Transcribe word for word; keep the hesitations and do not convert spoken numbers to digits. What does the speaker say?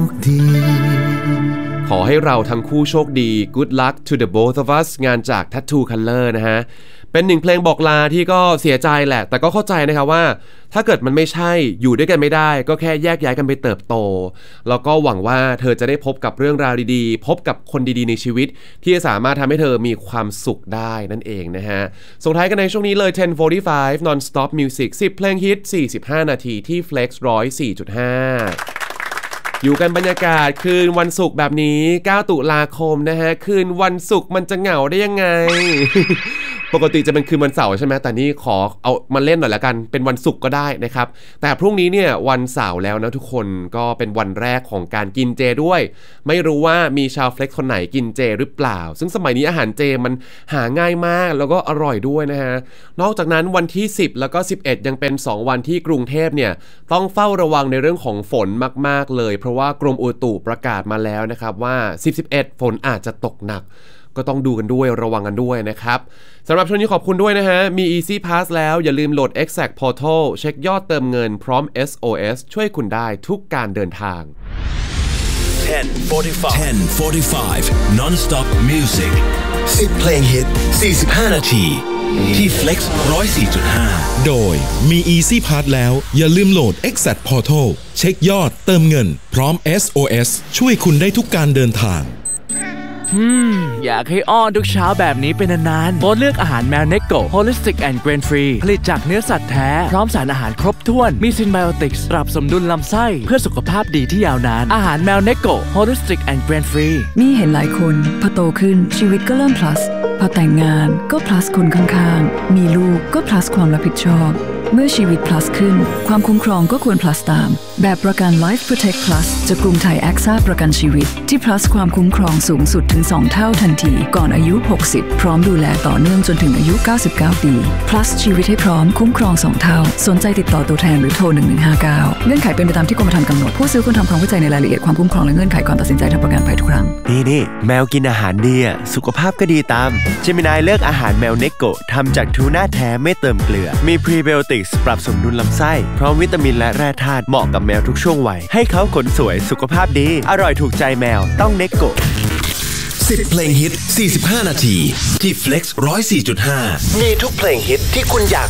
ขอให้เราทั้งคู่โชคดี Good luck to the both of us งานจาก Tattoo Color นะฮะเป็นหนึ่งเพลงบอกลาที่ก็เสียใจแหละแต่ก็เข้าใจนะครับว่าถ้าเกิดมันไม่ใช่อยู่ด้วยกันไม่ได้ก็แค่แยกย้ายกันไปเติบโตแล้วก็หวังว่าเธอจะได้พบกับเรื่องราวดีๆพบกับคนดีๆในชีวิตที่จะสามารถทำให้เธอมีความสุขได้นั่นเองนะฮะส่งท้ายกันในช่วงนี้เลย สิบ สี่สิบห้า non-stop music สิบเพลงฮิตสี่สิบห้านาทีที่ Flex หนึ่งศูนย์สี่จุดห้าอยู่กันบรรยากาศคืนวันศุกร์แบบนี้เก้าตุลาคมนะฮะคืนวันศุกร์มันจะเหงาได้ยังไง ปกติจะเป็นคืนวันเสาร์ใช่ไหมแต่นี่ขอเอามาเล่นหน่อยละกันเป็นวันศุกร์ก็ได้นะครับแต่พรุ่งนี้เนี่ยวันเสาร์แล้วนะทุกคนก็เป็นวันแรกของการกินเจด้วยไม่รู้ว่ามีชาวเฟล็กคนไหนกินเจหรือเปล่าซึ่งสมัยนี้อาหารเจมันหาง่ายมากแล้วก็อร่อยด้วยนะฮะนอกจากนั้นวันที่สิบแล้วก็สิบเอ็ดยังเป็นสองวันที่กรุงเทพเนี่ยต้องเฝ้าระวังในเรื่องของฝนมากๆเลยเพราะว่ากรมอุตุประกาศมาแล้วนะครับว่าสิบ สิบเอ็ดฝนอาจจะตกหนักก็ต้องดูกันด้วยระวังกันด้วยนะครับสำหรับช่วงนี้ขอบคุณด้วยนะฮะมี Easy Pass แล้วอย่าลืมโหลด Exact Portal เช็คยอดเติมเงินพร้อม เอส โอ เอส ช่วยคุณได้ทุกการเดินทางสิบ สี่สิบห้า non-stop music สิบเพลงฮิตสี่สิบห้านาทีที่ Flex หนึ่งศูนย์สี่จุดห้าโดยมี Easy Pass แล้วอย่าลืมโหลด Exact Portal เช็คยอดเติมเงินพร้อม เอส โอ เอส ช่วยคุณได้ทุกการเดินทางอืมอยากให้อ้อนทุกเช้าแบบนี้เป็นนานๆโปรดเลือกอาหารแมวเนโก Holistic and Grain Free ผลิตจากเนื้อสัตว์แท้พร้อมสารอาหารครบถ้วนมีซินไบโอติกส์ปรับสมดุลลำไส้เพื่อสุขภาพดีที่ยาวนานอาหารแมวเนโก Holistic and Grain Free มีเห็นหลายคนพอโตขึ้นชีวิตก็เริ่ม plus พอแต่งงานก็ plus คนข้างๆมีลูกก็ plus ความรับผิดชอบเมื่อชีวิต plus ขึ้นความคุ้มครองก็ควร plus ตามแบบประกัน Life Protect Plus จากกรุงไทยแอคซ่าประกันชีวิตที่ plus ความคุ้มครองสูงสุดถึงสองเท่าทันทีก่อนอายุหกสิบพร้อมดูแลต่อเนื่องจนถึงอายุเก้าสิบเก้าปี plus ชีวิตให้พร้อมคุ้มครองสองเท่าสนใจติดต่อตัวแทนหรือโทรหนึ่งหนึ่งห้าเก้าเงื่อนไขเป็นไปตามที่กรมธรรม์กำหนดผู้ซื้อควรทำความเข้าใจในรายละเอียดความคุ้มครองและเงื่อนไขก่อนตัดสินใจทำประกันภัยทุกครั้งนี่นี่แมวกินอาหารดีอ่ะสุขภาพก็ดีตามเจมินายเลือกอาหารแมวเนโกะทำจากทูน่าแท้ไม่เติมเกลือมีพรีไบโอติกส์ปรับสมดุลลำไส้พร้อมวิตามินและแร่ธาตุเหมาะกับแมวทุกช่วงวัยให้เขาขนสวยสุขภาพดีอร่อยถูกใจแมวต้องเนโกะสิบเพลงฮิตสี่สิบห้านาทีที่ Flex หนึ่งศูนย์สี่จุดห้ามีทุกเพลงฮิตที่คุณอยาก